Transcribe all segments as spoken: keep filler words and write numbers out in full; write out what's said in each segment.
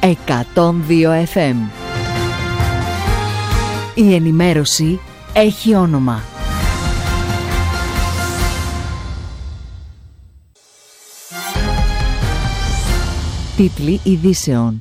εκατόν δύο εφ εμ. Η ενημέρωση έχει όνομα. Τίτλοι ειδήσεων.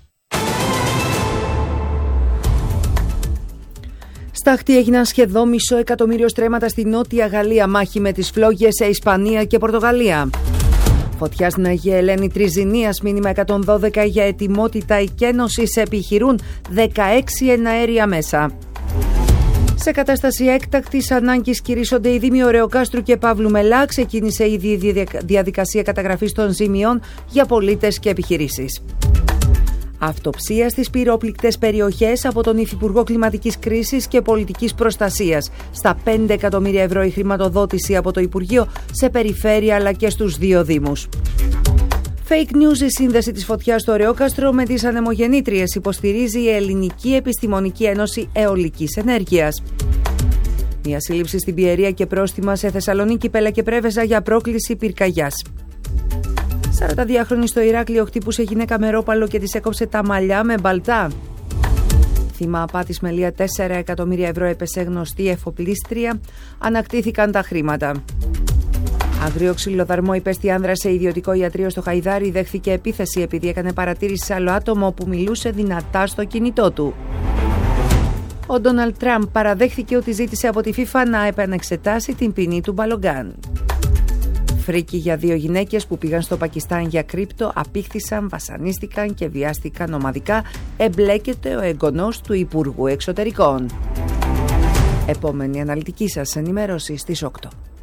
Στάχτη έγιναν σχεδόν μισό εκατομμύριο στρέμματα στη Νότια Γαλλία, μάχη με τις φλόγες σε Ισπανία και Πορτογαλία. Φωτιά στην Αγία Ελένη Τριζηνίας, μήνυμα εκατόν δώδεκα για ετοιμότητα εκένωσης, επιχειρούν δεκαέξι εναέρια μέσα. Σε κατάσταση έκτακτης ανάγκης κηρύσσονται οι Δήμοι Ωρεοκάστρου και Παύλου Μελά. Ξεκίνησε ήδη η διαδικασία καταγραφής των ζημιών για πολίτες και επιχειρήσεις. Αυτοψία στις πυρόπληκτες περιοχές από τον Υφυπουργό Κλιματικής Κρίσης και Πολιτικής Προστασίας. Στα πέντε εκατομμύρια ευρώ η χρηματοδότηση από το Υπουργείο σε περιφέρεια αλλά και στους δύο Δήμους. Fake news η σύνδεση της φωτιάς στο Ωρεόκαστρο με τις ανεμογεννήτριες, υποστηρίζει η Ελληνική Επιστημονική Ένωση Αιωλικής Ενέργειας. Μια σύλληψη στην Πιερία και πρόστιμα σε Θεσσαλονίκη, Πέλα και Πρέβεζα για πρόκληση πυρκαγιάς. σαρανταδυάχρονη στο Ηράκλειο χτύπουσε γυναίκα με ρόπαλο και της έκοψε τα μαλλιά με μπαλτά. Θύμα απάτης με λία τέσσερα εκατομμύρια ευρώ έπεσε γνωστή εφοπλίστρια, ανακτήθηκαν τα χρήματα. Αγρίο ξυλοδαρμό υπέστη άνδρα σε ιδιωτικό ιατρείο στο Χαϊδάρι, δέχθηκε επίθεση επειδή έκανε παρατήρηση σε άλλο άτομο που μιλούσε δυνατά στο κινητό του. Ο Ντόναλντ Τραμπ παραδέχθηκε ότι ζήτησε από τη FIFA να επανεξετάσει την ποινή του Μπαλογκάν. Φρίκη για δύο γυναίκες που πήγαν στο Πακιστάν για κρύπτο, απήχθησαν, βασανίστηκαν και βιάστηκαν ομαδικά. Εμπλέκεται ο εγγονός του Υπουργού Εξωτερικών. Επόμενη αναλυτική σας ενημέρωση στις οκτώ.